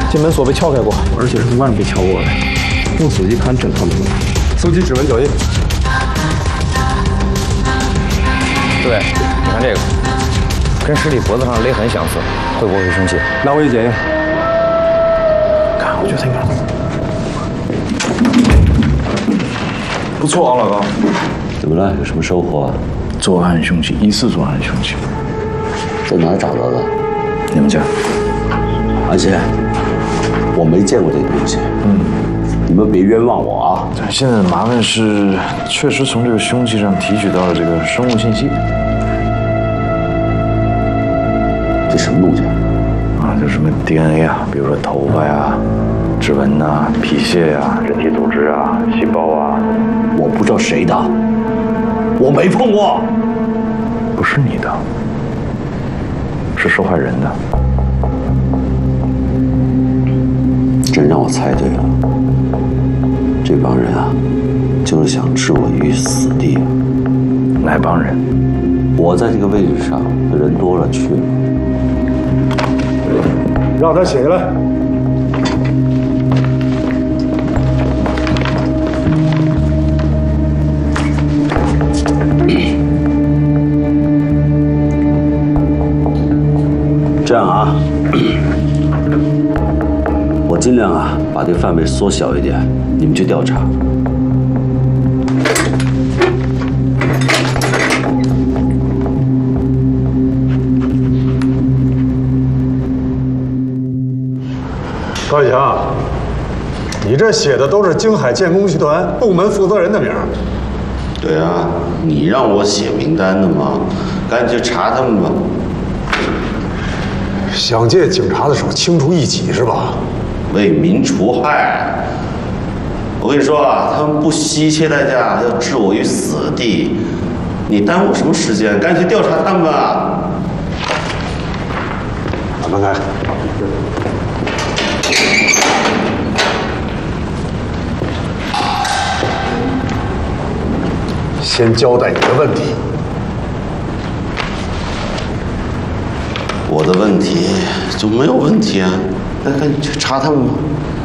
进门锁被撬开过， 而且是从外面被撬过的。用仔细看，真看不出来。搜集指纹脚印。 诸位，你看这个，跟尸体脖子上的勒痕相似，会不会是凶器？ 拿我一检验。 看，我觉得应该。 不错啊，老高。 怎么了？有什么收获啊？ 作案凶器，疑似作案凶器， 在哪儿找到的？ 你们家。 安心，我没见过这个东西。你们别冤枉我啊！ 现在的麻烦是，确实从这个凶器上提取到了这个生物信息。 这什么东西啊？就什么 DNA 啊，比如说头发呀、指纹呐、皮屑呀、人体组织啊、细胞啊。 我不知道谁的，我没碰过。 不是你的，是受害人的。 真让我猜对了，这帮人啊，就是想置我于死地。 哪帮人？ 我在这个位置上，人多了去了。 让他写下来。 这样啊，我尽量啊把这个范围缩小一点，你们去调查。 高启强，你这写的都是京海建工集团部门负责人的名儿。 对啊，你让我写名单的嘛，赶紧去查他们吧。 想借警察的手清除异己是吧？ 为民除害。我跟你说啊，他们不惜一切代价要置我于死地，你耽误什么时间？赶紧去调查他们吧。 把门开。先交代你的问题。 我的问题就没有问题啊，那赶紧去查他们吧。